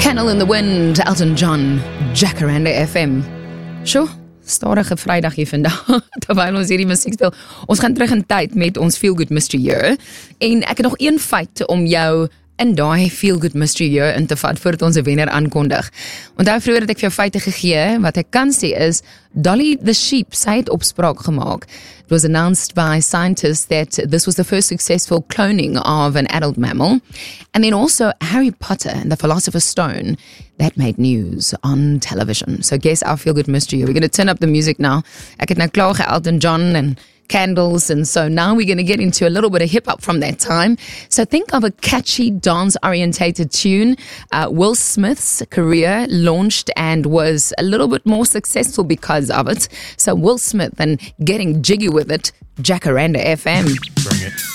Candle in the Wind, Elton John, Jacaranda FM. Sjoe, stadige Vrydag hier vandag, terwyl ons hierdie musiek speel. Ons gaan terug in tyd met ons Feel Good Mystery Year. En ek het nog een feit om jou in daai Feel Good Mystery Year in te vat voordat ons 'n wenner aankondig. Onthou vroeër het ek vir jou feite gegee, wat ek kan sê is, Dolly the sheep, sy het opspraak gemaak. It was announced by scientists that this was the first successful cloning of an adult mammal. And then also Harry Potter and the Philosopher's Stone, that made news on television. So guess our Feel Good Mystery Year. We're going to turn up the music now. Ek het nou klaar Elton John and candles, and so now we're going to get into a little bit of hip-hop from that time. So think of a catchy dance-orientated tune. Will Smith's career launched and was a little bit more successful because of it. So Will Smith and getting jiggy with it, Jacaranda FM. Bring it.